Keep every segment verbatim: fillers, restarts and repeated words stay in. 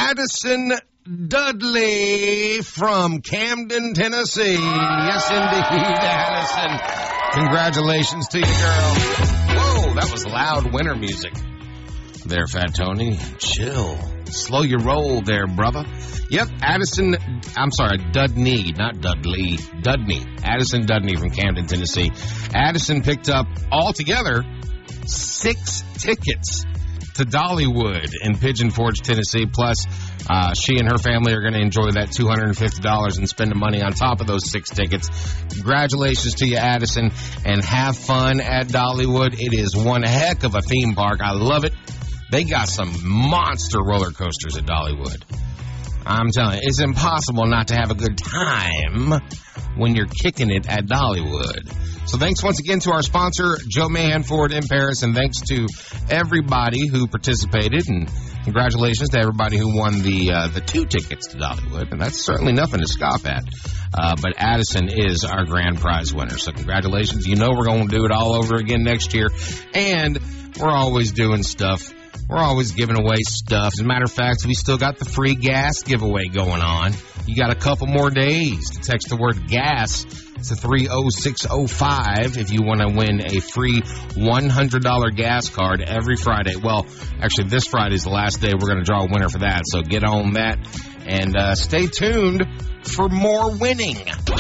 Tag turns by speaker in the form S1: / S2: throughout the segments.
S1: Addison Dudley from Camden, Tennessee. Yes, indeed, Addison. Congratulations to you, girl. Whoa, that was loud winter music. There, Fat Tony. Chill. Slow your roll there, brother. Yep, Addison, I'm sorry, Dudney, not Dudley, Dudney. Addison Dudney from Camden, Tennessee. Addison picked up altogether six tickets to Dollywood in Pigeon Forge, Tennessee. Plus, uh, she and her family are going to enjoy that two hundred fifty dollars and spend the money on top of those six tickets. Congratulations to you, Addison, and have fun at Dollywood. It is one heck of a theme park. I love it. They got some monster roller coasters at Dollywood. I'm telling you, it's impossible not to have a good time when you're kicking it at Dollywood. So thanks once again to our sponsor, Joe Mahan Ford in Paris, and thanks to everybody who participated, and congratulations to everybody who won the uh, the two tickets to Dollywood, and that's certainly nothing to scoff at. Uh, but Addison is our grand prize winner, so congratulations. You know we're going to do it all over again next year, and we're always doing stuff. We're always giving away stuff. As a matter of fact, we still got the free gas giveaway going on. You got a couple more days to text the word gas to three oh six oh five if you want to win a free one hundred dollars gas card every Friday. Well, actually, this Friday is the last day we're going to draw a winner for that, so get on that and uh, stay tuned for more winning.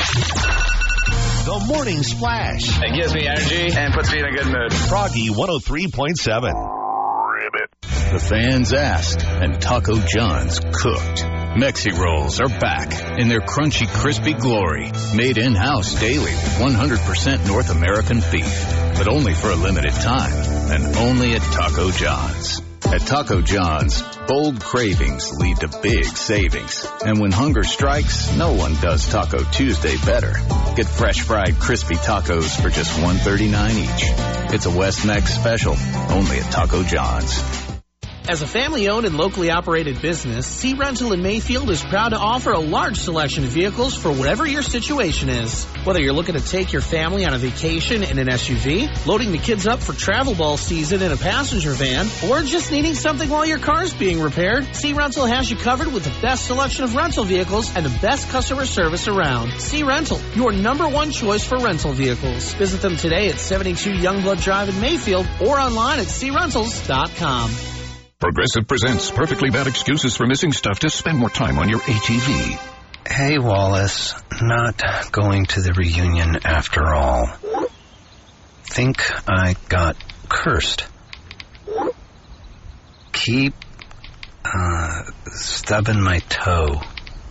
S2: The Morning Splash.
S3: It gives me energy and puts me in a good mood.
S2: Froggy one oh three point seven. The fans asked, and Taco John's cooked. Mexi Rolls are back in their crunchy, crispy glory. Made in-house daily with one hundred percent North American beef. But only for a limited time, and only at Taco John's. At Taco John's, bold cravings lead to big savings. And when hunger strikes, no one does Taco Tuesday better. Get fresh fried crispy tacos for just one dollar and thirty-nine cents each. It's a West Mex special, only at Taco John's.
S4: As a family-owned and locally operated business, Sea Rental in Mayfield is proud to offer a large selection of vehicles for whatever your situation is. Whether you're looking to take your family on a vacation in an S U V, loading the kids up for travel ball season in a passenger van, or just needing something while your car's being repaired, Sea Rental has you covered with the best selection of rental vehicles and the best customer service around. Sea Rental, your number one choice for rental vehicles. Visit them today at seventy-two Youngblood Drive in Mayfield or online at sea rentals dot com.
S5: Progressive presents perfectly bad excuses for missing stuff to spend more time on your A T V.
S6: Hey, Wallace. Not going to the reunion after all. Think I got cursed. Keep, uh, stubbing my toe.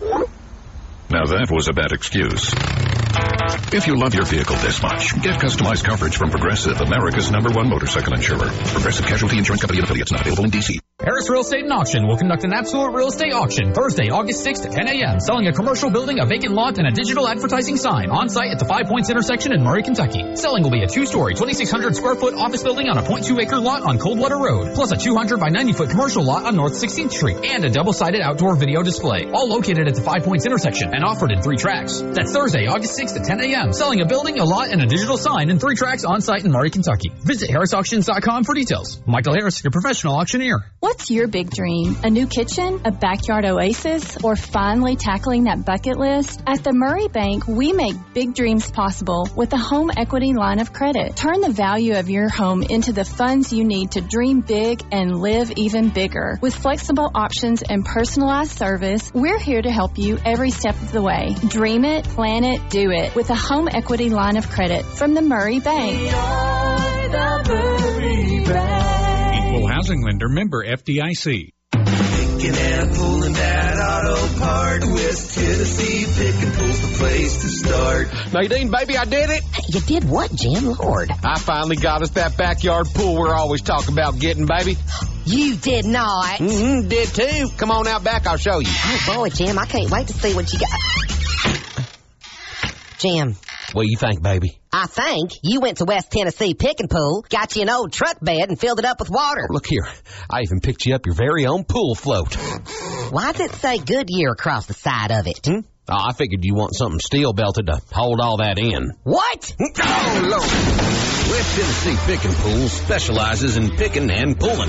S5: Now that was a bad excuse. If you love your vehicle this much, get customized coverage from Progressive, America's number one motorcycle insurer. Progressive Casualty Insurance Company and affiliates, not available in D C.
S7: Harris Real Estate and Auction will conduct an absolute real estate auction Thursday, August sixth at ten a.m., selling a commercial building, a vacant lot, and a digital advertising sign on site at the Five Points intersection in Murray, Kentucky. Selling will be a two-story, twenty-six hundred square foot office building on a point two acre lot on Coldwater Road, plus a two hundred by ninety foot commercial lot on North sixteenth Street, and a double-sided outdoor video display, all located at the Five Points intersection and offered in three tracks. That's Thursday, August sixth at ten a.m., selling a building, a lot, and a digital sign in three tracks on site in Murray, Kentucky. Visit harris auctions dot com for details. Michael Harris, your professional auctioneer.
S8: What's your big dream? A new kitchen, a backyard oasis, or finally tackling that bucket list? At the Murray Bank, we make big dreams possible with a home equity line of credit. Turn the value of your home into the funds you need to dream big and live even bigger. With flexible options and personalized service, we're here to help you every step of the way. Dream it, plan it, do it with a home equity line of credit from the Murray Bank.
S9: We are the Murray Bank.
S10: Equal housing lender, member F D I C.
S9: Picking and pulling that auto part. West Tennessee, pick and pull's the place to start.
S1: Nadine, baby, I did it.
S11: You did what, Jim? Lord.
S1: I finally got us that backyard pool we're always talking about getting, baby.
S11: You did not.
S1: Mm-hmm, did too. Come on out back, I'll show you.
S11: Oh, boy, Jim, I can't wait to see what you got. Jim.
S1: What do you think, baby?
S11: I think you went to West Tennessee Pick and Pool, got you an old truck bed, and filled it up with water.
S1: Look here. I even picked you up your very own pool float.
S11: Why does it say Goodyear across the side of it?
S1: Hmm? Oh, I figured you want something steel belted to hold all that in.
S11: What?
S1: Oh, Lord. West Tennessee Pick and Pool specializes in picking and pulling.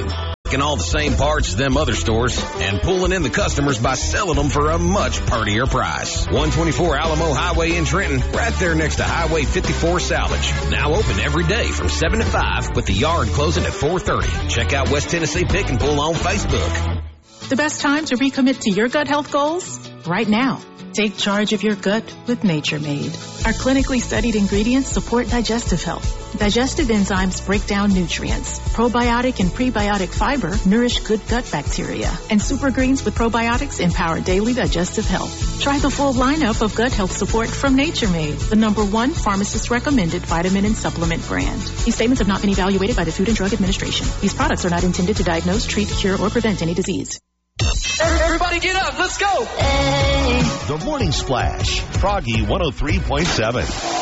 S1: making all the same parts as them other stores and pulling in the customers by selling them for a much purtier price. one twenty-four Alamo Highway in Trenton, right there next to Highway fifty-four Salvage. Now open every day from seven to five with the yard closing at four thirty. Check out West Tennessee Pick and Pull on Facebook.
S12: The best time to recommit to your gut health goals? Right now. Take charge of your gut with Nature Made. Our clinically studied ingredients support digestive health. Digestive enzymes break down nutrients. Probiotic and prebiotic fiber nourish good gut bacteria. And super greens with probiotics empower daily digestive health. Try the full lineup of gut health support from Nature Made, the number one pharmacist recommended vitamin and supplement brand. These statements have not been evaluated by the Food and Drug Administration. These products are not intended to diagnose, treat, cure, or prevent any disease.
S13: Everybody get up, let's go!
S14: The Morning Splash, Froggy one oh three point seven.